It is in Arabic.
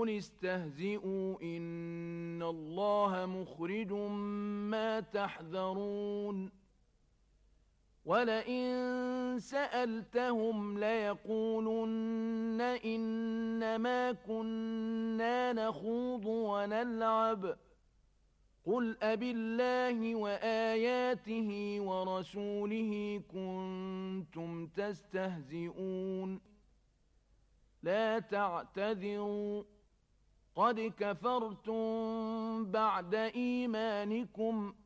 قل استهزئوا إن الله مخرج ما تحذرون ولئن سألتهم ليقولن إنما كنا نخوض ونلعب قل أبالله وآياته ورسوله كنتم تستهزئون لا تعتذروا قد كفرتم بعد إيمانكم